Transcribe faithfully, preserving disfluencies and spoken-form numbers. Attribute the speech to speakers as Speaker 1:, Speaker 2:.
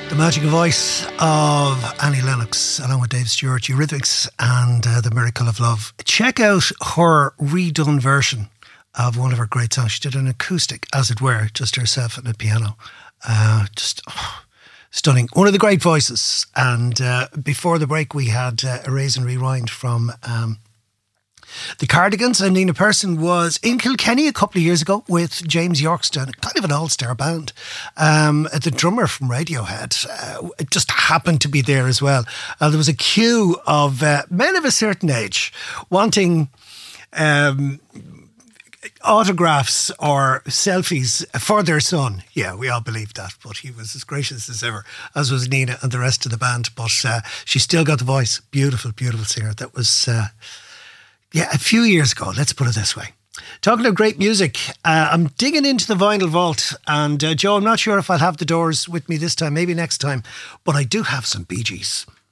Speaker 1: The magic voice of Annie Lennox, along with Dave Stewart, Eurythmics, and uh, The Miracle of Love. Check out her redone version of one of her great songs. She did an acoustic, as it were, just herself and a piano. Uh, just oh, stunning. One of the great voices. And uh, before the break, we had uh, Erase and Rewind from Um, The Cardigans, and Nina Persson was in Kilkenny a couple of years ago with James Yorkston, kind of an all-star band. Um, the drummer from Radiohead uh, just happened to be there as well. Uh, there was a queue of uh, men of a certain age wanting um, autographs or selfies for their son. Yeah, we all believed that, but he was as gracious as ever, as was Nina and the rest of the band. But uh, she still got the voice. Beautiful, beautiful singer. That was... Uh, Yeah, a few years ago, let's put it this way. Talking of great music, uh, I'm digging into the vinyl vault, and uh, Joe, I'm not sure if I'll have the Doors with me this time, maybe next time, but I do have some Bee Gees.